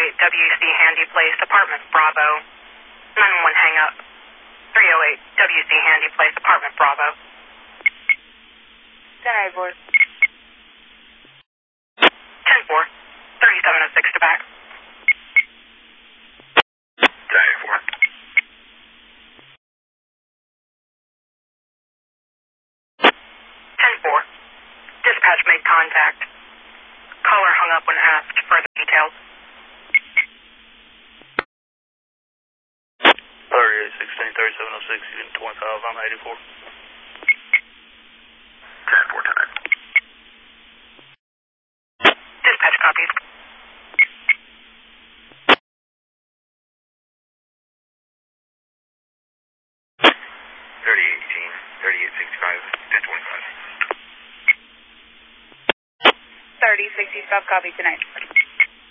WC Handy Place, Apartment Bravo. 911 hang up. 308 WC Handy Place, Apartment Bravo. 10-4. 10-4. 3706 to back. 10-4. 10-4. Dispatch made contact. Caller hung up when asked further details. 3816 3706, unit 25, I'm 84. 10-4, 10. Dispatch copies. $38.18, $38.65, 10-25. 3060 stop copy tonight.